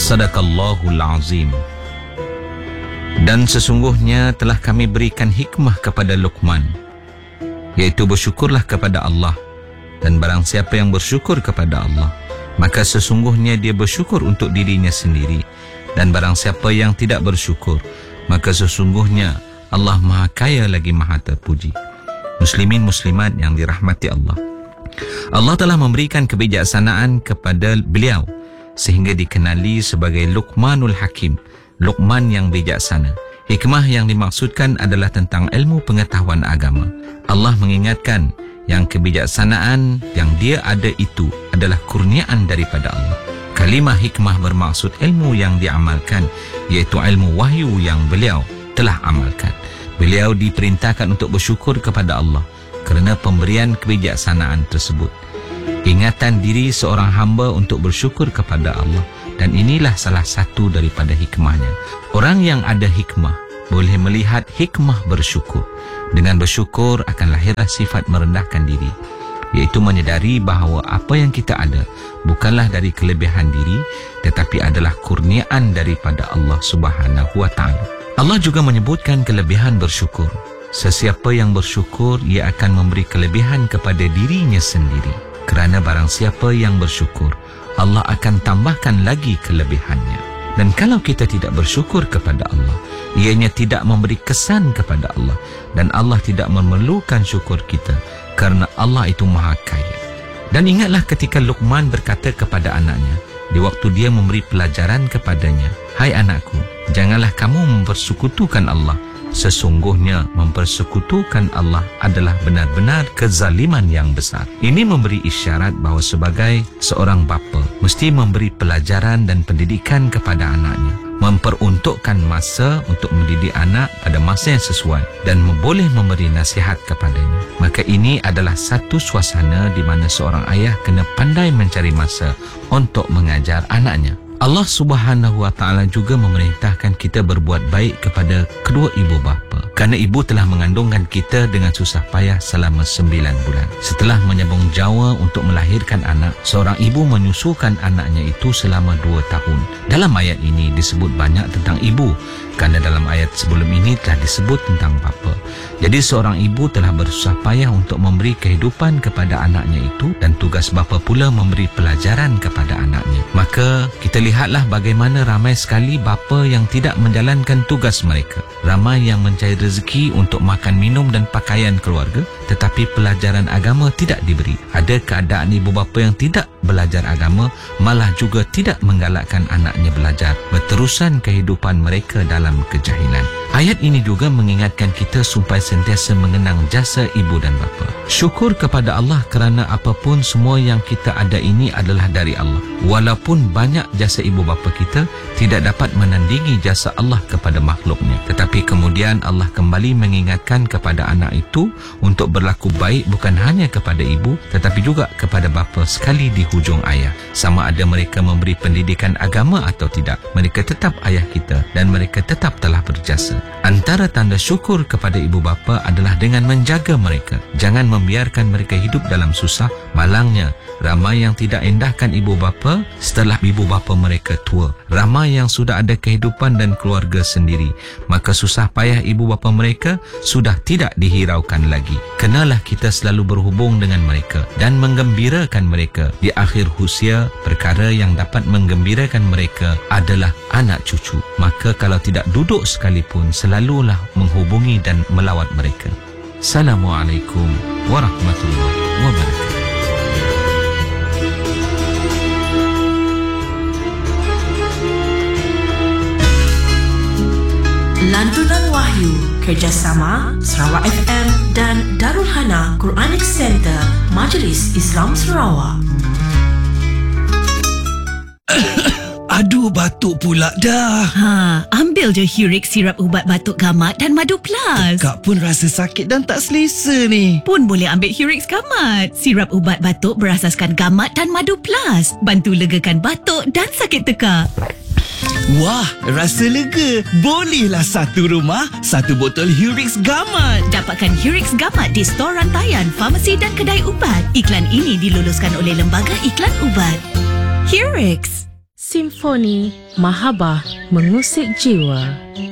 Sadaqallahul azim. Dan sesungguhnya telah kami berikan hikmah kepada Luqman, iaitu bersyukurlah kepada Allah, dan barang siapa yang bersyukur kepada Allah, maka sesungguhnya dia bersyukur untuk dirinya sendiri, dan barang siapa yang tidak bersyukur, maka sesungguhnya Allah Maha Kaya lagi Maha Terpuji. Muslimin muslimat yang dirahmati Allah, Allah telah memberikan kebijaksanaan kepada beliau sehingga dikenali sebagai Luqmanul Hakim, Luqman yang bijaksana. Hikmah yang dimaksudkan adalah tentang ilmu pengetahuan agama. Allah mengingatkan yang kebijaksanaan yang dia ada itu adalah kurniaan daripada Allah. Kalimah hikmah bermaksud ilmu yang diamalkan, iaitu ilmu wahyu yang beliau telah amalkan. Beliau diperintahkan untuk bersyukur kepada Allah kerana pemberian kebijaksanaan tersebut. Ingatan diri seorang hamba untuk bersyukur kepada Allah, dan inilah salah satu daripada hikmahnya. Orang yang ada hikmah boleh melihat hikmah bersyukur. Dengan bersyukur akan lahirlah sifat merendahkan diri, iaitu menyedari bahawa apa yang kita ada bukanlah dari kelebihan diri, tetapi adalah kurniaan daripada Allah Subhanahu wa Ta'ala. Allah juga menyebutkan kelebihan bersyukur. Sesiapa yang bersyukur, ia akan memberi kelebihan kepada dirinya sendiri. Kerana barang siapa yang bersyukur, Allah akan tambahkan lagi kelebihannya. Dan kalau kita tidak bersyukur kepada Allah, ianya tidak memberi kesan kepada Allah, dan Allah tidak memerlukan syukur kita kerana Allah itu Maha Kaya. Dan ingatlah ketika Luqman berkata kepada anaknya di waktu dia memberi pelajaran kepadanya, "Hai anakku, janganlah kamu mempersekutukan Allah. Sesungguhnya mempersekutukan Allah adalah benar-benar kezaliman yang besar." Ini memberi isyarat bahawa sebagai seorang bapa mesti memberi pelajaran dan pendidikan kepada anaknya, memperuntukkan masa untuk mendidik anak pada masa yang sesuai, dan boleh memberi nasihat kepadanya. Maka ini adalah satu suasana di mana seorang ayah kena pandai mencari masa untuk mengajar anaknya. Allah Subhanahu wa Ta'ala juga memerintahkan kita berbuat baik kepada kedua ibu bapa, kerana ibu telah mengandungkan kita dengan susah payah selama 9 bulan. Setelah menyambung jawa untuk melahirkan anak, seorang ibu menyusukan anaknya itu selama 2 tahun. Dalam ayat ini disebut banyak tentang ibu, kerana dalam ayat sebelum ini telah disebut tentang bapa. Jadi seorang ibu telah bersusah payah untuk memberi kehidupan kepada anaknya itu, dan tugas bapa pula memberi pelajaran kepada anaknya. Maka kita lihatlah bagaimana ramai sekali bapa yang tidak menjalankan tugas mereka. Ramai yang mencari rezeki untuk makan, minum dan pakaian keluarga, tetapi pelajaran agama tidak diberi. Ada keadaan ibu bapa yang tidak belajar agama, malah juga tidak menggalakkan anaknya belajar, berterusan kehidupan mereka dalam kejahilan. Ayat ini juga mengingatkan kita supaya sentiasa mengenang jasa ibu dan bapa. Syukur kepada Allah kerana apapun semua yang kita ada ini adalah dari Allah. Walaupun banyak jasa ibu bapa kita tidak dapat menandingi jasa Allah kepada makhluknya, tetapi kemudian Allah kembali mengingatkan kepada anak itu untuk berlaku baik bukan hanya kepada ibu, tetapi juga kepada bapa sekali di hujung ayat. Sama ada mereka memberi pendidikan agama atau tidak, mereka tetap ayah kita dan mereka tetap telah berjasa. Antara tanda syukur kepada ibu bapa adalah dengan menjaga mereka. Jangan membiarkan mereka hidup dalam susah. Malangnya, ramai yang tidak indahkan ibu bapa setelah ibu bapa mereka tua. Ramai yang sudah ada kehidupan dan keluarga sendiri, maka susah payah ibu bapa mereka sudah tidak dihiraukan lagi. Kenalah kita selalu berhubung dengan mereka dan menggembirakan mereka. Di akhir usia, perkara yang dapat menggembirakan mereka adalah anak cucu. Maka kalau tidak duduk sekalipun, selalulah menghubungi dan melawat mereka. Assalamualaikum warahmatullahi wabarakatuh. Lantunan Wahyu kerjasama Sarawak FM dan Darul Hana Quranic Center Majlis Islam Sarawak. Aduh, batuk pula dah. Ambil je Hurix sirap ubat batuk gamat dan Madu Plus. Kak pun rasa sakit dan tak selesa ni. Pun boleh ambil Hurix gamat. Sirap ubat batuk berasaskan gamat dan Madu Plus. Bantu legakan batuk dan sakit tekak. Wah, rasa lega. Bolehlah satu rumah, satu botol Hurix gamat. Dapatkan Hurix gamat di stor rantaian, farmasi dan kedai ubat. Iklan ini diluluskan oleh Lembaga Iklan Ubat. Hurix. Simfoni Mahabah Mengusik Jiwa.